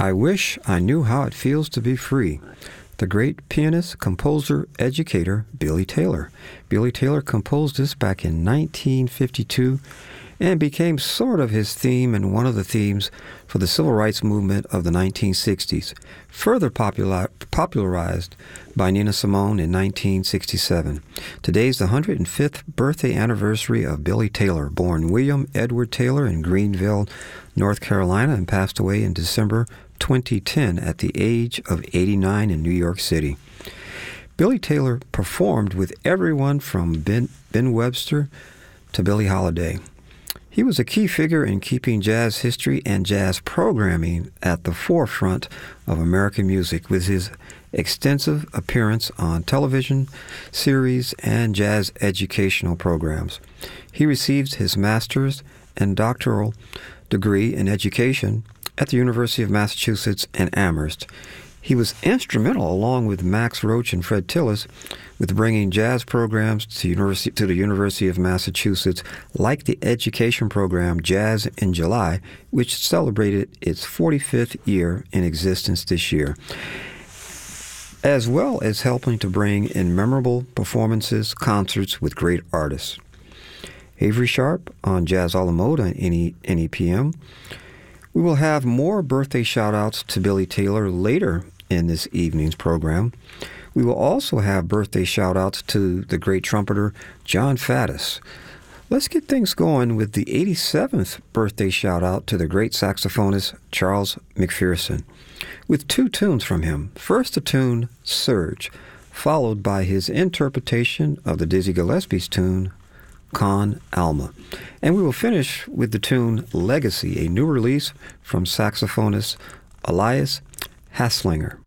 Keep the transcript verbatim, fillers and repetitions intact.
I Wish I Knew How It Feels to Be Free. The great pianist, composer, educator, Billy Taylor. Billy Taylor composed this back in nineteen fifty-two and became sort of his theme and one of the themes for the civil rights movement of the nineteen sixties, further popular, popularized by Nina Simone in nineteen sixty-seven. Today's the one hundred fifth birthday anniversary of Billy Taylor, born William Edward Taylor in Greenville, North Carolina, and passed away in December twenty ten at the age of eighty-nine in New York City. Billy Taylor performed with everyone from Ben, Ben Webster to Billie Holiday. He was a key figure in keeping jazz history and jazz programming at the forefront of American music with his extensive appearance on television series and jazz educational programs. He received his master's and doctoral degree in education at the University of Massachusetts in Amherst. He was instrumental, along with Max Roach and Fred Tillis, with bringing jazz programs to, university, to the University of Massachusetts, like the education program Jazz in July, which celebrated its forty-fifth year in existence this year, as well as helping to bring in memorable performances, concerts with great artists. Avery Sharp on Jazz a la Mode on N E P M. We will have more birthday shout-outs to Billy Taylor later in this evening's program. We will also have birthday shout-outs to the great trumpeter John Faddis. Let's get things going with the eighty-seventh birthday shout-out to the great saxophonist Charles McPherson, with two tunes from him. First, the tune Surge, followed by his interpretation of the Dizzy Gillespie's tune Con Alma. And we will finish with the tune Legacy, a new release from saxophonist Elias Haslinger.